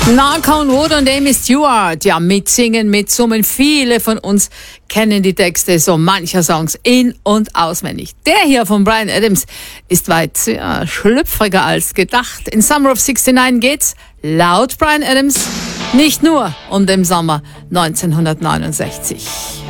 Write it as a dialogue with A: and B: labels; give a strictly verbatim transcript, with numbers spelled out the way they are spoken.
A: Narcon Wood und Amy Stewart, ja, mitsingen, mitsummen. Viele von uns kennen die Texte so mancher Songs in- und auswendig. Der hier von Bryan Adams ist weit ja, schlüpfriger als gedacht. In Summer of sixty-nine geht's, laut Bryan Adams, nicht nur um den Sommer neunzehnhundertneunundsechzig.